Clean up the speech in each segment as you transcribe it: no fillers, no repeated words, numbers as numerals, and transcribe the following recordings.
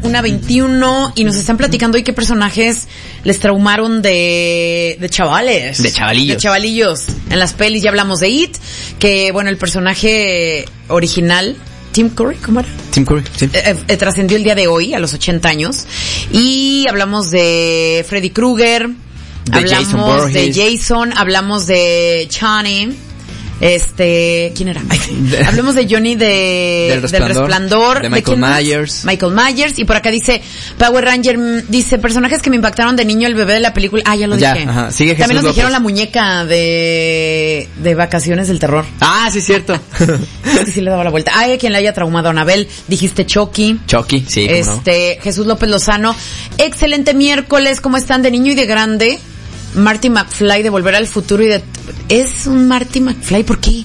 1:21 y nos están platicando hoy qué personajes les traumaron de chavales. De chavalillos. De chavalillos. En las pelis ya hablamos de It, que bueno, el personaje original, Tim Curry, ¿cómo era? Tim Curry, sí. Trascendió el día de hoy, a los 80 años. Y hablamos de Freddy Krueger, hablamos de Jason, hablamos de Johnny. ¿Quién era? Hablemos de Johnny del Resplandor. De Michael Myers. Michael Myers. Y por acá dice, Power Ranger, dice, personajes que me impactaron de niño, el bebé de la película. Ah, ya lo dije. Ajá. Sigue Jesús También nos López. dijeron la muñeca de Vacaciones del Terror. Ah, sí, cierto. Es que sí le daba la vuelta. Ay, a quien le haya traumado a Anabel. Dijiste Chucky. Chucky, sí, cómo no. Jesús López Lozano. Excelente miércoles, ¿cómo están? De niño y de grande. Marty McFly de Volver al Futuro y de... ¿Es un Marty McFly? ¿Por qué?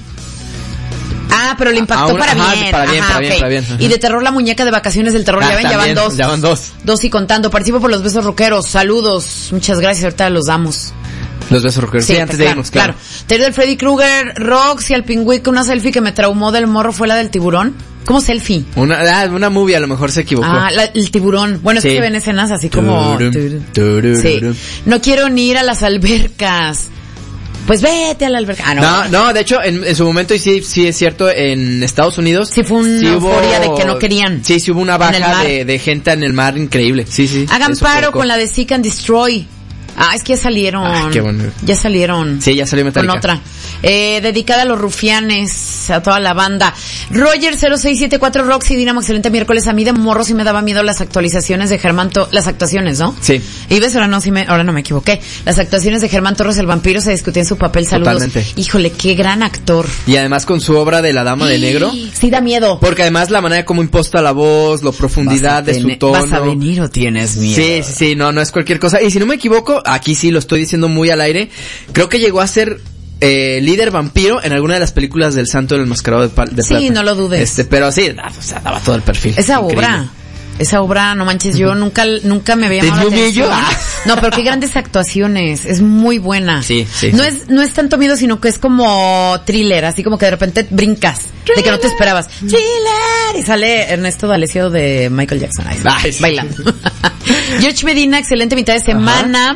Ah, pero le impactó para bien. Y de terror la muñeca de Vacaciones del Terror. Ya ven, ya van dos. Dos y contando. Participo por los besos rockeros. Saludos. Muchas gracias. Ahorita los damos. Los besos rockeros. Sí, antes de irnos, claro. Teoría del Freddy Krueger, Roxy, al pingüico, una selfie que me traumó del morro fue la del tiburón. ¿Cómo selfie? Una movie, a lo mejor se equivocó. Ah, el tiburón. Bueno, es que ven escenas así como... Sí. No quiero ni ir a las albercas. Pues vete a la alberca. No, de hecho, en su momento, y sí es cierto, en Estados Unidos... Sí fue una euforia de que no querían. Sí hubo una baja de gente en el mar increíble. Sí. Hagan paro con la de Seek and Destroy. Ah, es que ya salieron. Ah, qué bueno. Ya salieron. Sí, ya salió Metallica. Con otra. Dedicada a los rufianes, a toda la banda. Roger 0674 Roxy Dinamo, excelente miércoles. A mí de morro sí me daba miedo las actualizaciones de Germán las actuaciones, ¿no? Sí. Y ves, ahora no me equivoqué. Las actuaciones de Germán Torres el vampiro se discutían su papel. Saludos. Totalmente. Híjole, qué gran actor. Y además con su obra de La Dama de Negro. Sí da miedo. Porque además la manera como imposta la voz, la profundidad de su tono. ¿Vas a venir o tienes miedo? Sí, no es cualquier cosa. Y si no me equivoco, aquí sí lo estoy diciendo muy al aire, creo que llegó a ser líder vampiro en alguna de las películas del Santo del Enmascarado de Plata. Sí, no lo dudes. Pero sí, daba todo el perfil. Esa obra, no manches, yo nunca me había llamado la atención. No, pero qué grandes actuaciones, es muy buena. Sí. No es tanto miedo, sino que es como thriller, así como que de repente brincas, de que no te esperabas. Thriller, y sale Ernesto D'Alessio de Michael Jackson, ahí bailando. George Medina, excelente mitad de semana.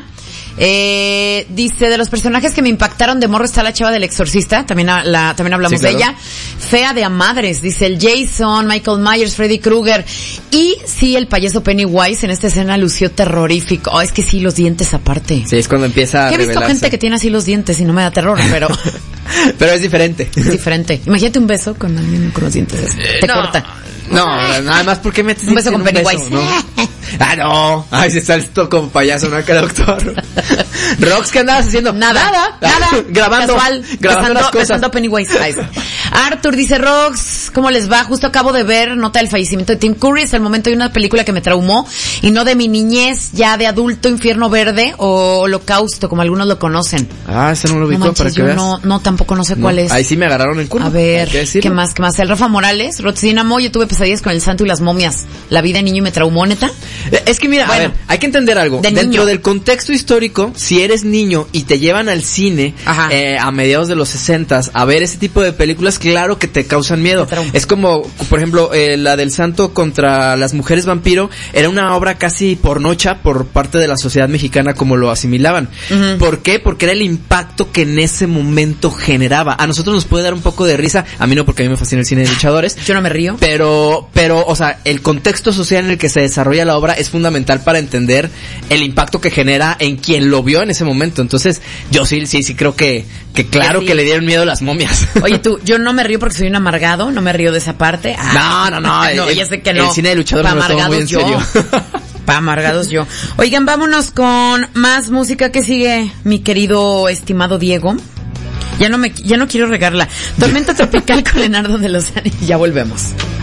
Dice, de los personajes que me impactaron de morro está la chava del Exorcista, también hablamos de ella. Fea de a madres, dice el Jason, Michael Myers, Freddy Krueger. Y sí, el payaso Pennywise en esta escena lució terrorífico. Oh, es que sí, los dientes aparte. Sí, es cuando empieza a revelarse. He visto gente que tiene así los dientes y no me da terror, pero... pero es diferente. Es diferente. Imagínate un beso con alguien con los dientes. Te corta. No, nada más porque metes un beso con Pennywise. ¿No? No. Ay, se sales todo como payaso, ¿no? Que doctor. Rox, ¿qué andabas haciendo? Nada. grabando las cosas. Besando Pennywise. Arthur dice, Rox, ¿cómo les va? Justo acabo de ver nota del fallecimiento de Tim Curry. Hasta el momento hay una película que me traumó y no de mi niñez, ya de adulto, Infierno Verde o Holocausto, como algunos lo conocen. Ah, ese no lo ubico, para que veas. No, tampoco no sé cuál es. Ahí sí me agarraron en curva. A ver, ¿qué más? El Rafa Morales, Roxy Dinamo, yo tuve pesadillas con el santo y las momias. La vida de niño me traumó, neta. Es que mira, bueno, a ver, hay que entender algo. Dentro del contexto histórico, si eres niño y te llevan al cine a mediados de los 60s a ver ese tipo de películas, claro que te causan miedo. Es como, por ejemplo, la del santo contra las mujeres vampiro, era una obra casi pornocha por parte de la sociedad mexicana, como lo asimilaban. ¿Por qué? Porque era el impacto que en ese momento generaba. A nosotros nos puede dar un poco de risa, a mí no, porque a mí me fascina el cine de luchadores. Yo no me río. Pero, o sea, el contexto social en el que se desarrolla la obra es fundamental para entender el impacto que genera en quien lo vio en ese momento. Entonces, yo sí creo que claro que le dieron miedo las momias. Oye, yo no me río porque soy un amargado, no me río de esa parte. No, ya sé que no. El cine de luchadores me lo tomo muy en serio. Para amargados yo. Oigan, vámonos con más música. Que sigue, mi querido estimado Diego? Ya no quiero regarla. Tormenta tropical con Leonardo de Lozano y ya volvemos.